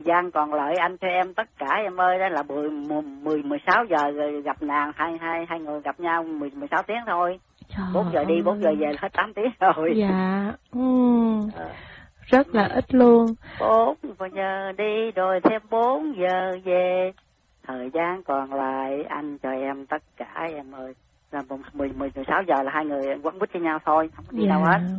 gian còn lại anh cho em tất cả em ơi, đó là 16 giờ rồi gặp nàng, hai người gặp nhau 16 tiếng thôi. 4 giờ đi 4 giờ về hết 8 tiếng rồi. Dạ. Rất là ít luôn. 4 giờ đi rồi thêm 4 giờ về. Thời gian còn lại anh cho em tất cả em ơi. Là 16 giờ là hai người quấn quýt với nhau thôi, không có đi đâu hết.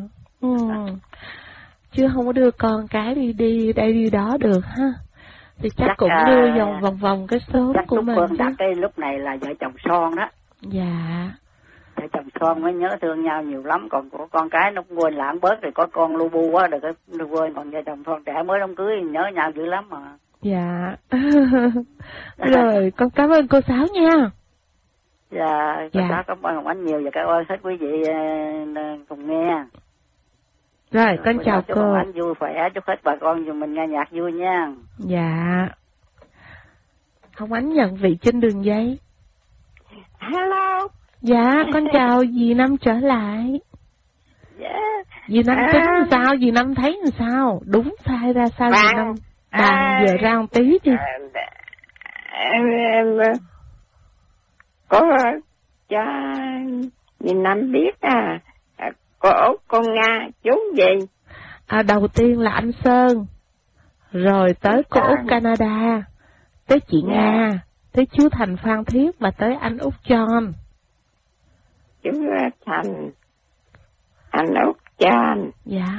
Chứ không có đưa con cái đi đây đi đó được ha. Thì chắc cũng đưa vòng cái số của mình. Phương đặt cái lúc này là vợ chồng son đó. Dạ. Vợ chồng son mới nhớ thương nhau nhiều lắm, còn của con cái nó quên lãng bớt rồi, có con lu bu quá rồi nó quên, còn vợ chồng son trẻ mới đám cưới nhớ nhau dữ lắm mà. Dạ. Rồi con cảm ơn cô Sáu nha. Dạ, cô Sáu cảm ơn Hồng Ánh nhiều và cảm ơn hết quý vị cùng nghe. Rồi, con chào cô. Chúc anh vui khỏe, chúc hết bà con dùng mình nghe nhạc vui nha. Dạ. Hồng Ánh nhận vị trên đường dây. Hello. Dạ, con chào dì Năm trở lại. Dạ. Dì Năm tính sao, dì Năm thấy làm sao? Đúng sai ra sao dì Năm? Bàn giờ ra một tí đi. Em có cho dì Năm biết cô Út, con Nga, chú gì? Đầu tiên là anh Sơn, rồi tới cô Út Canada, tới chị Nga, tới chú Thành Phan Thiết và tới anh Út John. Chú Thành, anh Út John. Dạ.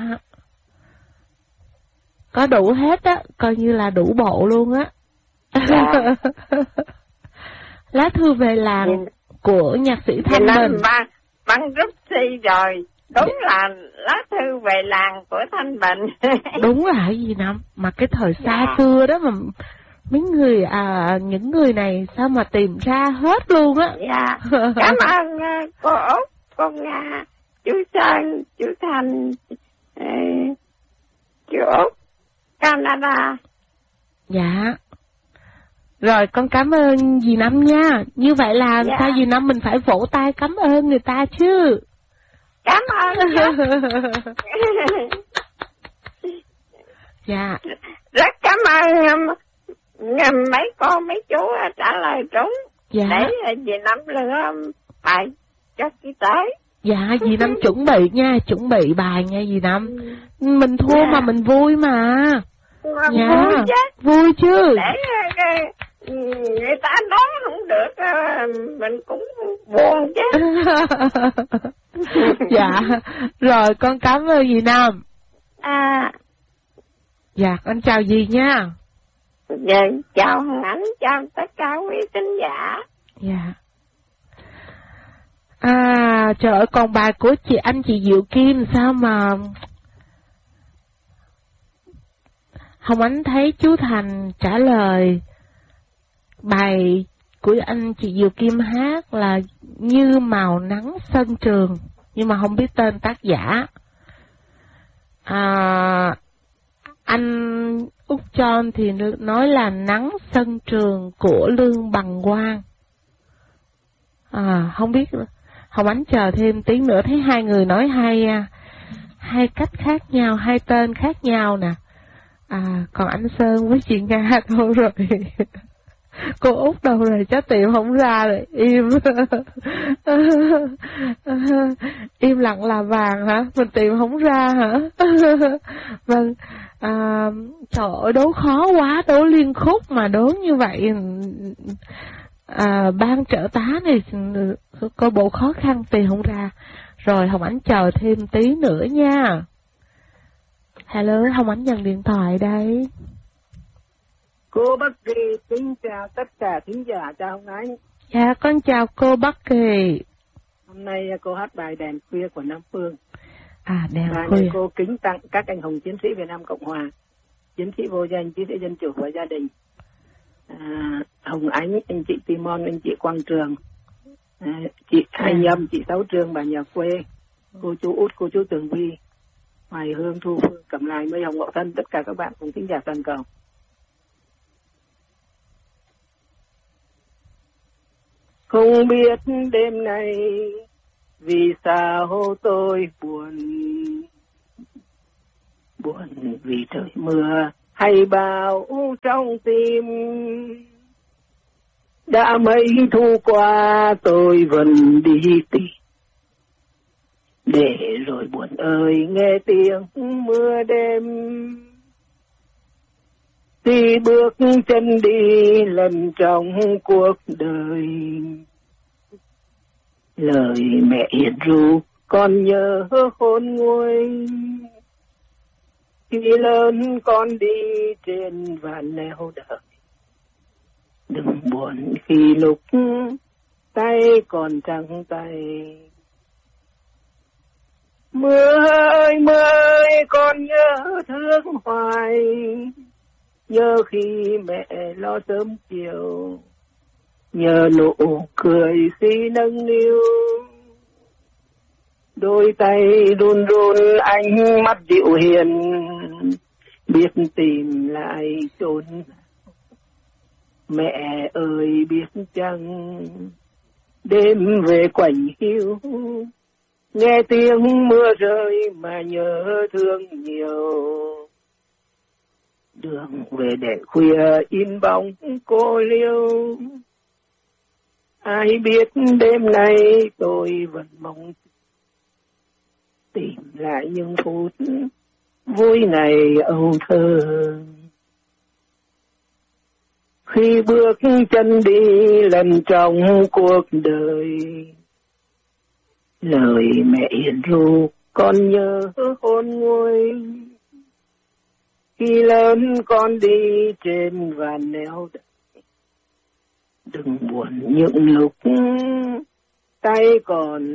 Có đủ hết á, coi như là đủ bộ luôn á. Dạ. Lá thư về làng của nhạc sĩ Thanh Bình. Băng rút thi rồi. Đúng là lá thư về làng của Thanh Bình. Đúng là cái gì Năm? Mà cái thời xa xưa đó mà mấy người những người này sao mà tìm ra hết luôn á. Dạ. Cảm ơn cô Út, cô Nga, chú Sơn, chú Thành, chú Út Canada. Dạ. Rồi con cảm ơn dì Năm nha. Như vậy là sao dì Năm mình phải vỗ tay cảm ơn người ta chứ. Cảm ơn. Dạ. Rất cảm ơn mấy con mấy chú trả lời trúng. Dạ. Để dì Năm lựa bài cho khi tới. Dạ dì Năm chuẩn bị nha, chuẩn bị bài nha dì Năm. Mình thua mà mình vui mà. Dạ. Vui chứ. Vui chứ. Để người ta nói không được mình cũng buồn chứ. Dạ. Rồi con cảm ơn dì Năm. Dạ con chào dì nha. Dạ chào Hồng Ánh, chào tất cả quý khán giả. Dạ. Trời ơi, còn bài của anh chị Diệu Kim sao mà Hồng Ánh thấy chú Thành trả lời bài của anh chị Diệu Kim hát là Như Màu Nắng Sân Trường, nhưng mà không biết tên tác giả. Anh Út John thì nói là Nắng Sân Trường của Lương Bằng Quang. Không biết, Hồng Ánh chờ thêm tí nữa, thấy hai người nói hai cách khác nhau, hai tên khác nhau nè. Còn anh Sơn với chị Nga đâu rồi? Cô Út đâu rồi? Chắc tìm không ra rồi, im. Im lặng là vàng hả? Mình tìm không ra hả? Vâng. Trời ơi, đố khó quá, đố liên khúc mà đố như vậy. Ban trợ tá này coi bộ khó khăn tìm không ra. Rồi Hồng Ánh chờ thêm tí nữa nha. Hello, Hồng Ánh nhận điện thoại đây. Cô Bắc Kỳ kính chào tất cả thính giả, chào Hồng Ánh. Dạ, con chào cô Bắc Kỳ. Hôm nay cô hát bài Đèn Khuya của Nam Phương. Đèn Bài khuya. này cô kính tặng các anh hùng chiến sĩ Việt Nam Cộng Hòa, chiến sĩ vô danh, chiến sĩ dân chủ và gia đình. Hồng Ánh, anh chị Timon, anh chị Quang Trường, chị Hai Nhâm, chị Sáu Trương, bà nhà quê, cô chú Út, cô chú Tường Vi, Hoài Hương, Thu Phương, Cẩm Lài, Mây Hồng, Ngộ Thân, tất cả các bạn cùng thính giả toàn cầu. Không biết đêm nay vì sao tôi buồn, buồn vì trời mưa hay bao trong tim. Đã mấy thu qua tôi vẫn đi tìm, để rồi buồn ơi nghe tiếng mưa đêm. Khi bước chân đi lần trong cuộc đời, lời mẹ hiền ru con nhớ khôn nguôi. Khi lớn con đi trên vạn nẻo đời, đừng buồn khi lúc tay còn trắng tay. Mưa ơi con nhớ thương hoài, nhớ khi mẹ lo sớm chiều, nhớ nụ cười khi nâng niu. Đôi tay run run ánh mắt dịu hiền, biết tìm lại chốn. Mẹ ơi biết chăng đêm về quạnh hiu, nghe tiếng mưa rơi mà nhớ thương nhiều. Đường về để khuya in bóng cô liêu, ai biết đêm nay tôi vẫn mong tìm lại những phút vui ngày âu thơ. Khi bước chân đi lần trong cuộc đời, lời mẹ hiền ru con nhớ khôn nguôi. Khi lớn con đi trên vạn nẻo đời, đừng buồn những lúc tay còn